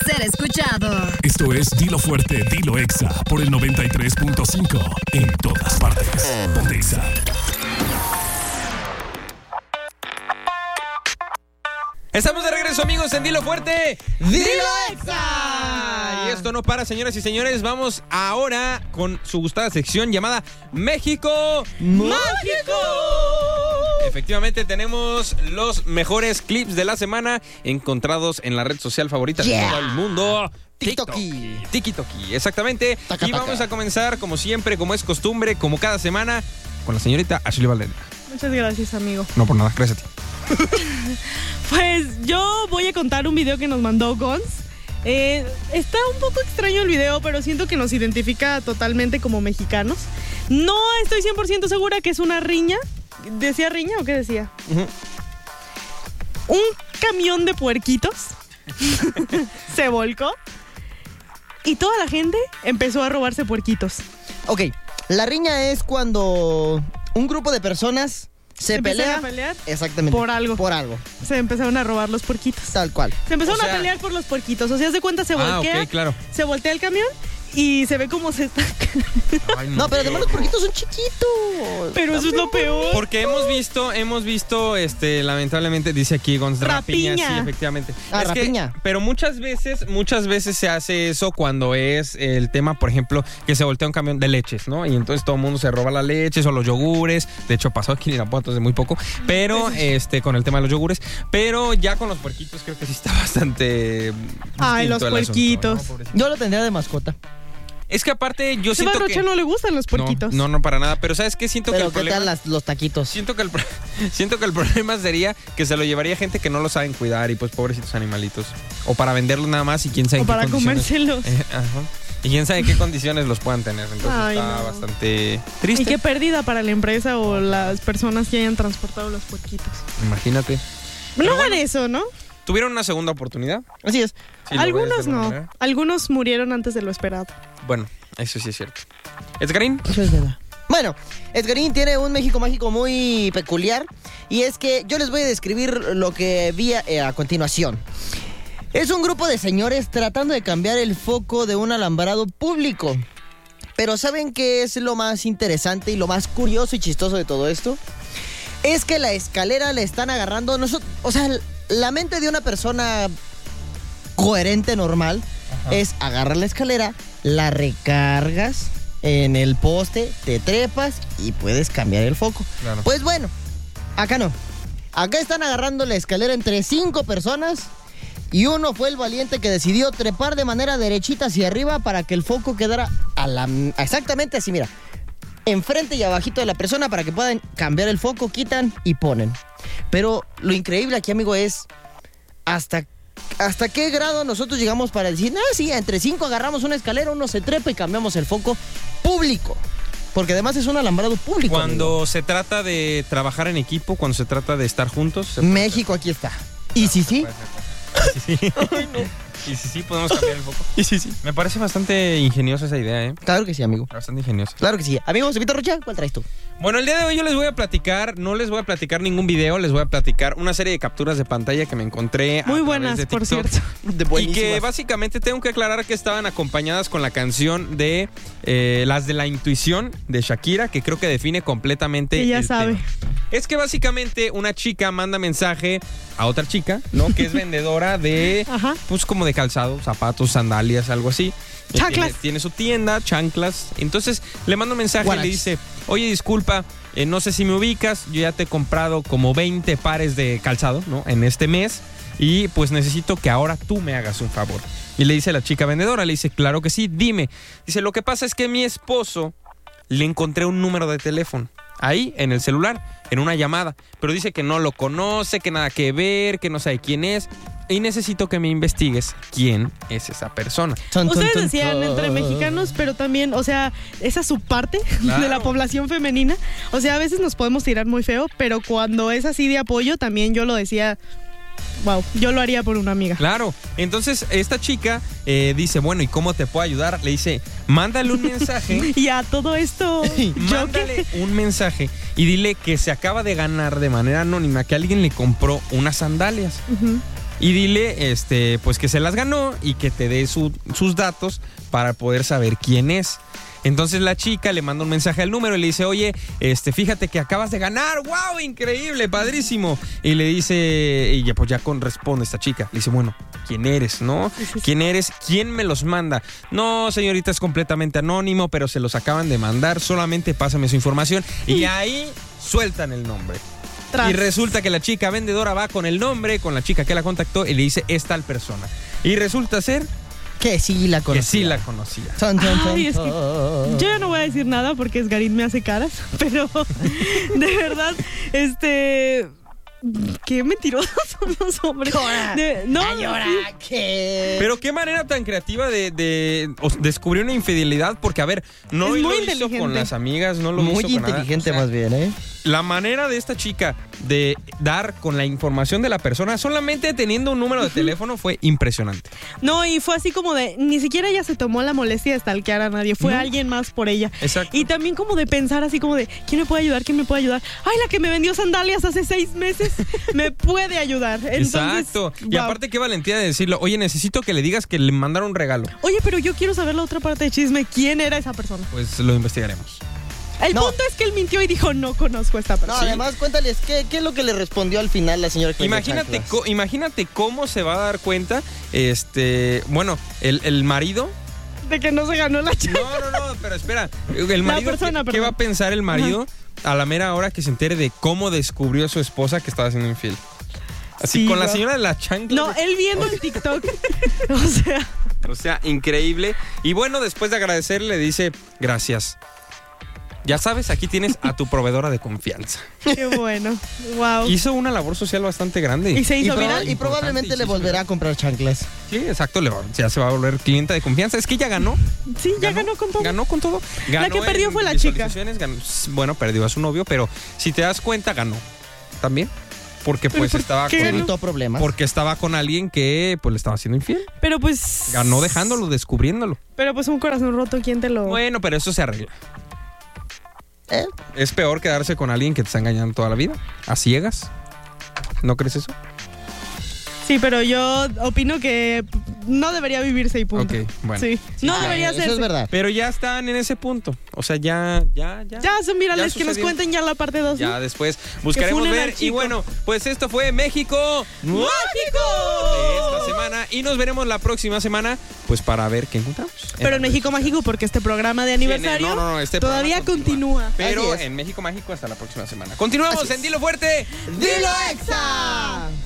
ser escuchado. Esto es Dilo Fuerte, Dilo Exa por el 93.5 en todas partes. Ponte Exa. Estamos de regreso, amigos, en Dilo Fuerte, ¡Dilo Exa! Y esto no para, señoras y señores. Vamos ahora con su gustada sección llamada México Mágico. Efectivamente, tenemos los mejores clips de la semana encontrados en la red social favorita de todo el mundo. TikToki, exactamente. Taca, y vamos taca. a comenzar, como siempre, como es costumbre, como cada semana, con la señorita Ashley Valdera. Muchas gracias, amigo. No por nada, gracias a ti. Pues yo voy a contar un video que nos mandó Gons. Está un poco extraño el video, pero siento que nos identifica totalmente como mexicanos. No estoy 100% segura que es una riña. ¿Decía riña o qué decía? Un camión de puerquitos se volcó y toda la gente empezó a robarse puerquitos. Ok, la riña es cuando un grupo de personas se Empezaron pelea. a pelear Exactamente. por algo. Por algo. Se empezaron a robar los puerquitos. Tal cual. Se empezaron O sea- a pelear por los puerquitos. O sea, de cuenta se voltea. ok, claro. Se voltea el camión y se ve cómo se está. Ay, No, pero además los porquitos son chiquitos. Pero eso es lo peor. Porque hemos visto, lamentablemente, dice aquí Gonz, rapiña, Rapiña. sí, efectivamente. Ah, Es que- rapiña. pero muchas veces se hace eso cuando es el tema, por ejemplo, que se voltea un camión de leches, ¿no? Y entonces todo el mundo se roba las leches o los yogures. De hecho, pasó aquí en Irapuato hace muy poco. Pero, con el tema de los yogures. Pero ya con los puerquitos creo que sí está bastante Ay, distinto los el asunto, puerquitos. ¿no? Pobrecito. Yo lo tendría de mascota. Es que aparte yo Seba siento Rocha que... no le gustan los puerquitos. No, para nada. Pero ¿sabes qué? Siento que Pero el ¿qué problema... tal los taquitos? Siento que el problema sería que se lo llevaría gente que no lo saben cuidar y pues pobrecitos animalitos. O para venderlos nada más y quién sabe O en qué para condiciones. comérselos. Ajá. Y quién sabe en qué condiciones los puedan tener. Entonces Ay, está no. bastante triste. Y qué pérdida para la empresa o las personas que hayan transportado los puerquitos. Imagínate. No hagan eso, ¿no? ¿Tuvieron una segunda oportunidad? Así es. Sí, lo Algunos ves de alguna no. manera. Algunos murieron antes de lo esperado. Bueno, eso sí es cierto. ¿Edgarín? Eso es verdad. Bueno, Edgarín tiene un México mágico muy peculiar. Y es que yo les voy a describir lo que vi a continuación. Es un grupo de señores tratando de cambiar el foco de un alambrado público. Pero ¿saben qué es lo más interesante y lo más curioso y chistoso de todo esto? Es que la escalera le están agarrando... O sea, la mente de una persona coherente, normal, es agarrar la escalera, la recargas en el poste, te trepas y puedes cambiar el foco. Claro. Pues bueno, acá no. Acá están agarrando la escalera entre 5 personas y uno fue el valiente que decidió trepar de manera derechita hacia arriba para que el foco quedara exactamente así, mira. Enfrente y abajito de la persona para que puedan cambiar el foco, quitan y ponen. Pero lo increíble aquí, amigo, es hasta qué grado nosotros llegamos para decir, sí, entre 5 agarramos una escalera, uno se trepa y cambiamos el foco público. Porque además es un alambrado público. Cuando amigo. se trata de trabajar en equipo, cuando se trata de estar juntos... se puede México aquí está. Y sí, sí. hacer. Y sí, podemos cambiar el foco. Y sí. Me parece bastante ingeniosa esa idea, ¿eh? Claro que sí, amigo. Bastante ingeniosa. Claro que sí. Amigo, Cepito Rocha, ¿cuál traes tú? Bueno, el día de hoy yo les voy a platicar, no les voy a platicar ningún video, les voy a platicar una serie de capturas de pantalla que me encontré. Muy a buenas, través de por TikTok. cierto. Y que básicamente tengo que aclarar que estaban acompañadas con la canción de Las de la Intuición de Shakira, que creo que define completamente Ella el sabe. tema. Es que básicamente una chica manda mensaje a otra chica, ¿no? Que es vendedora de, Ajá. pues como de calzado, zapatos, sandalias, algo así. Chanclas. Tiene su tienda, chanclas. Entonces le manda un mensaje y Guaraches. le dice, oye, disculpa, no sé si me ubicas, yo ya te he comprado como 20 pares de calzado, ¿no? En este mes. Y pues necesito que ahora tú me hagas un favor. Y le dice la chica vendedora, le dice, claro que sí, dime. Dice, lo que pasa es que mi esposo le encontré un número de teléfono. Ahí, en el celular, en una llamada. Pero dice que no lo conoce, que nada que ver, que no sabe quién es. Y necesito que me investigues quién es esa persona. Ustedes decían entre mexicanos, pero también, o sea, esa subparte Claro. de la población femenina. O sea, a veces nos podemos tirar muy feo, pero cuando es así de apoyo, también yo lo decía, wow, yo lo haría por una amiga. Claro. Entonces, esta chica dice, bueno, ¿y cómo te puedo ayudar? Le dice, mándale un mensaje. Y a todo esto, Mándale un mensaje y dile que se acaba de ganar de manera anónima que alguien le compró unas sandalias. Ujú. y dile pues que se las ganó y que te dé sus datos para poder saber quién es. Entonces la chica le manda un mensaje al número y le dice, oye, fíjate que acabas de ganar, wow, increíble, padrísimo. Y le dice, y pues ya responde esta chica, le dice, bueno, ¿quién eres, no? ¿Quién eres? ¿Quién me los manda? No, señorita, es completamente anónimo, pero se los acaban de mandar, solamente pásame su información. Y ahí sueltan el nombre. Y resulta que la chica vendedora va con el nombre, con la chica que la contactó y le dice, es tal persona. Y resulta ser... Que sí la conocía. Que sí la conocía. Ay, es que yo ya no voy a decir nada porque Esgarín me hace caras, pero de verdad, qué mentirosos son los hombres. ¿Qué? Pero qué manera tan creativa de descubrir una infidelidad, porque a ver, no Es lo muy hizo inteligente. con las amigas, no lo Muy hizo con nada. inteligente, O sea, más bien, ¿eh? La manera de esta chica de dar con la información de la persona solamente teniendo un número de teléfono fue impresionante. No, y fue así como de, ni siquiera ella se tomó la molestia de stalkear a nadie, fue alguien más por ella. Exacto. Y también como de pensar así como de, ¿quién me puede ayudar? ¿Quién me puede ayudar? Ay, la que me vendió sandalias hace 6 meses me puede ayudar. Entonces, Exacto. Y wow. aparte, qué valentía de decirlo. Oye, necesito que le digas que le mandaron un regalo. Oye, pero yo quiero saber la otra parte del chisme. ¿Quién era esa persona? Pues lo investigaremos. El No. punto es que él mintió y dijo, no conozco a esta No, persona. además, cuéntales, ¿qué es lo que le respondió al final la señora que vendió Imagínate, chanclas? imagínate cómo se va a dar cuenta, bueno, el marido. De que no se ganó la chica. No, pero espera. El marido, persona, ¿qué perdón. va a pensar el marido a la mera hora que se entere de cómo descubrió a su esposa que estaba siendo infiel? Así, Sí, con la no. señora de la chancla. No, él viendo el TikTok. O sea, increíble. Y bueno, después de agradecerle, le dice, gracias. Ya sabes, aquí tienes a tu proveedora de confianza. Qué bueno. Wow. Hizo una labor social bastante grande. Y se Y, hizo proba- viral. y probablemente Importante, le y sí, volverá a comprar chanclas. Sí, exacto, ya se va a volver clienta de confianza. Es que ella ganó. Sí, ya ganó con todo. Ganó con todo. La que perdió en fue la chica. visualizaciones, bueno, perdió a su novio, pero si te das cuenta, ganó. También. Porque pues ¿por estaba qué con, ganó? Evitó problemas. porque estaba con alguien que pues le estaba haciendo infiel. Pero pues. Ganó dejándolo, descubriéndolo. Pero pues un corazón roto, ¿quién te lo.? Bueno, pero eso se arregla. ¿Eh? Es peor quedarse con alguien que te está engañando toda la vida. A ciegas. ¿No crees eso? Sí, pero yo opino que no debería vivirse y punto. Ok, bueno. Sí. No claro, debería Eso hacerse. es verdad. Pero ya están en ese punto. O sea, ya. Ya son virales, Ya que nos sucedió. cuenten ya la parte 2. Ya después buscaremos funen al ver. Y chico. bueno, pues esto fue México ¡Mágico! de esta semana. Y nos veremos la próxima semana, pues para ver qué encontramos. Pero en México Mágico, porque este programa de aniversario No, este todavía programa continúa. Pero Así es. en México Mágico hasta la próxima semana. Continuamos en Dilo Fuerte. ¡Dilo Exa!